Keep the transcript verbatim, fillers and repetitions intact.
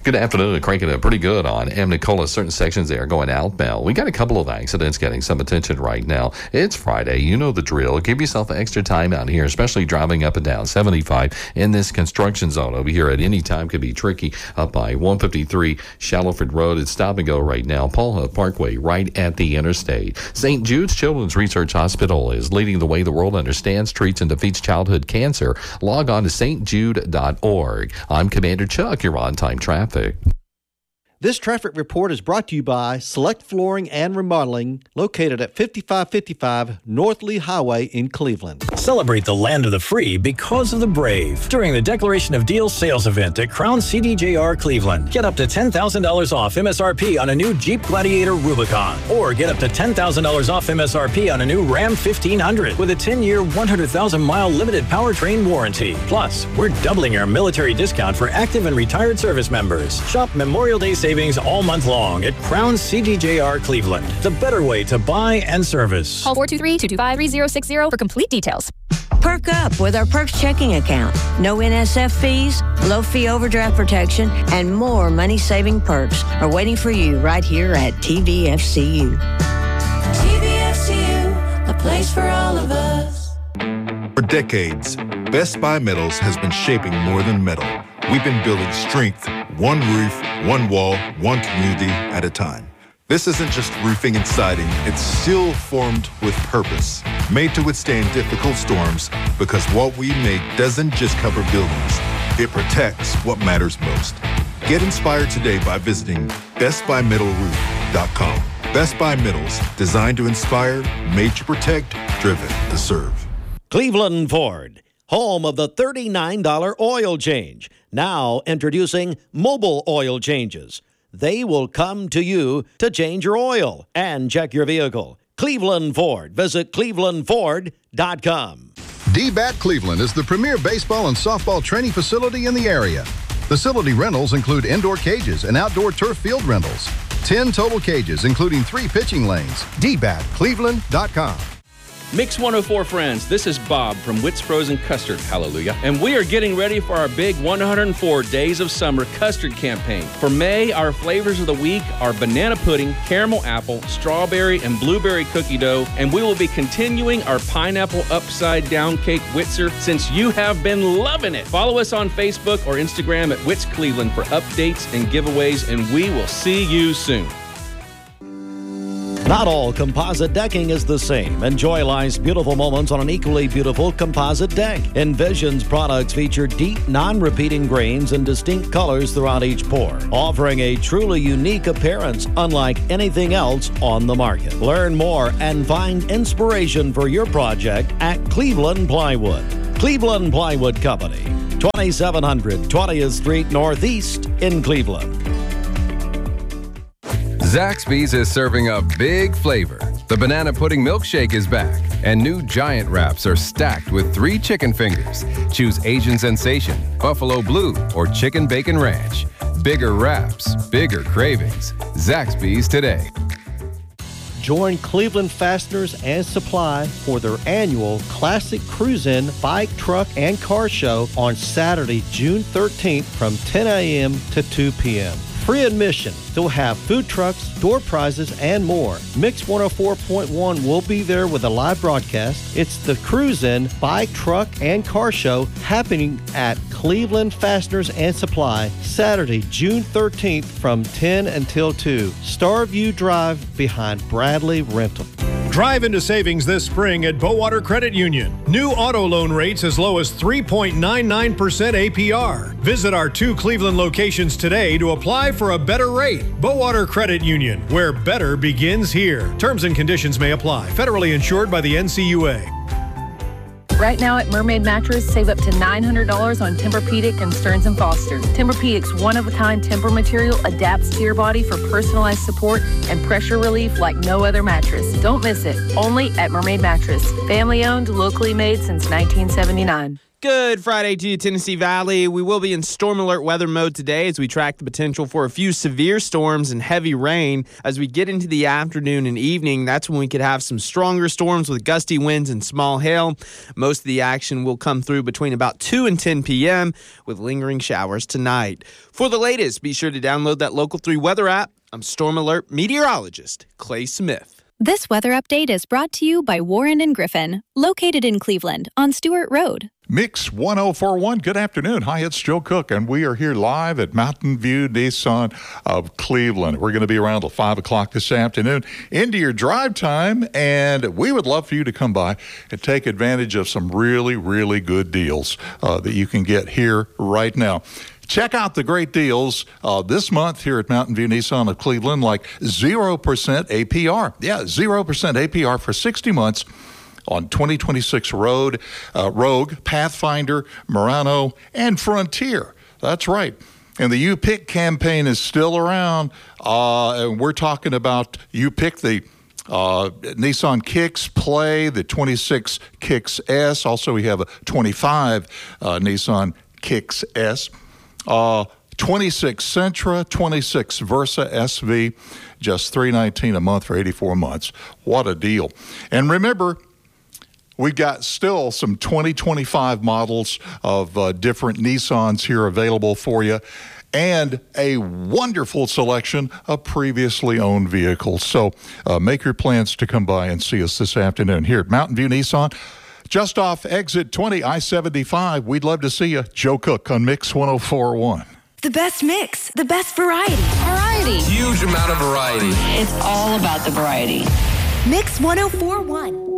Good afternoon. Cranking it pretty good on Amnicola. Certain sections there going outbound. We got a couple of accidents getting some attention right now. It's Friday. You know the drill. Give yourself extra time out here, especially driving up and down seventy-five in this construction zone over here at any time could be tricky. Up by one fifty-three Shallowford Road. It's stop and go right now. Paul Huff Parkway right at the interstate. Saint Jude's Children's Research Hospital is leading the way the world understands, treats, and defeats childhood cancer. Log on to s t jude dot org. I'm Commander Chuck. You're on time traffic. This traffic report is brought to you by Select Flooring and Remodeling, located at fifty-five fifty-five North Lee Highway in Cleveland. Celebrate the land of the free because of the brave during the Declaration of Deals sales event at Crown C D J R Cleveland. Get up to ten thousand dollars off M S R P on a new Jeep Gladiator Rubicon, or get up to ten thousand dollars off M S R P on a new Ram fifteen hundred with a ten-year, one hundred thousand mile limited powertrain warranty. Plus, we're doubling our military discount for active and retired service members. Shop Memorial Day savings all month long at Crown C D J R Cleveland. The better way to buy and service. Call four two three, two two five, three zero six zero for complete details. Perk up with our Perks checking account. No N S F fees, low fee overdraft protection, and more money-saving perks are waiting for you right here at T V F C U. T V F C U, a place for all of us. For decades, Best Buy Metals has been shaping more than metal. We've been building strength, one roof, one wall, one community at a time. This isn't just roofing and siding, it's steel formed with purpose, made to withstand difficult storms, because what we make doesn't just cover buildings, it protects what matters most. Get inspired today by visiting best buy metal roof dot com. Best Buy Metals, designed to inspire, made to protect, driven to serve. Cleveland Ford, home of the thirty-nine dollars oil change. Now introducing mobile oil changes. They will come to you to change your oil and check your vehicle. Cleveland Ford. Visit cleveland ford dot com. D B A T Cleveland is the premier baseball and softball training facility in the area. Facility rentals include indoor cages and outdoor turf field rentals. ten total cages, including three pitching lanes. d bat cleveland dot com. Mix one oh four friends, this is Bob from Witt's Frozen Custard, hallelujah. And we are getting ready for our big one hundred four Days of Summer Custard campaign. For May, our flavors of the week are banana pudding, caramel apple, strawberry, and blueberry cookie dough. And we will be continuing our pineapple upside down cake Witzer since you have been loving it. Follow us on Facebook or Instagram at Witt's Cleveland for updates and giveaways, and we will see you soon. Not all composite decking is the same. Enjoy life's beautiful moments on an equally beautiful composite deck. Envision's products feature deep, non-repeating grains and distinct colors throughout each pour, offering a truly unique appearance unlike anything else on the market. Learn more and find inspiration for your project at Cleveland Plywood. Cleveland Plywood Company, twenty-seven hundred twentieth Street Northeast in Cleveland. Zaxby's is serving up big flavor. The banana pudding milkshake is back, and new giant wraps are stacked with three chicken fingers. Choose Asian Sensation, Buffalo Blue, or Chicken Bacon Ranch. Bigger wraps, bigger cravings. Zaxby's today. Join Cleveland Fasteners and Supply for their annual Classic Cruise-In Bike, Truck, and Car Show on Saturday, June thirteenth from ten a.m. to two p.m. Free admission. They'll have food trucks, door prizes, and more. Mix one oh four point one will be there with a live broadcast. It's the Cruise-In Bike, Truck, and Car Show happening at Cleveland Fasteners and Supply Saturday, June thirteenth from ten until two. Starview Drive behind Bradley Rental. Drive into savings this spring at Bowater Credit Union. New auto loan rates as low as three point nine nine percent A P R. Visit our two Cleveland locations today to apply for a better rate. Bowater Credit Union, where better begins here. Terms and conditions may apply. Federally insured by the N C U A. Right now at Mermaid Mattress, save up to nine hundred dollars on Tempur-Pedic and Stearns and Foster. Tempur-Pedic's one-of-a-kind Tempur material adapts to your body for personalized support and pressure relief like no other mattress. Don't miss it. Only at Mermaid Mattress. Family-owned, locally made since nineteen seventy-nine. Good Friday to you, Tennessee Valley. We will be in storm alert weather mode today as we track the potential for a few severe storms and heavy rain. As we get into the afternoon and evening, that's when we could have some stronger storms with gusty winds and small hail. Most of the action will come through between about two and ten p.m. with lingering showers tonight. For the latest, be sure to download that Local three weather app. I'm Storm Alert meteorologist Clay Smith. This weather update is brought to you by Warren and Griffin, located in Cleveland on Stewart Road. Mix one oh four point one, good afternoon. Hi, it's Joe Cook, and we are here live at Mountain View Nissan of Cleveland. We're going to be around till five o'clock this afternoon into your drive time, and we would love for you to come by and take advantage of some really, really good deals uh, that you can get here right now. Check out the great deals uh, this month here at Mountain View Nissan of Cleveland, like zero percent A P R. Yeah, zero percent A P R for sixty months on twenty twenty-six Road, uh, Rogue, Pathfinder, Murano, and Frontier. That's right. And the You Pick campaign is still around. Uh, and we're talking about You Pick the uh, Nissan Kicks Play, the twenty-six Kicks S. Also, we have a twenty-five uh, Nissan Kicks S. Uh, twenty-six Sentra, twenty-six Versa S V, just three hundred nineteen dollars a month for eighty-four months. What a deal. And remember, we've got still some twenty twenty-five models of uh, different Nissans here available for you, and a wonderful selection of previously owned vehicles. So uh, make your plans to come by and see us this afternoon here at Mountain View Nissan. Just off exit twenty, I seventy-five. We'd love to see you. Joe Cook on Mix one oh four point one. The best mix, the best variety. Variety. Huge amount of variety. It's all about the variety. Mix one oh four point one.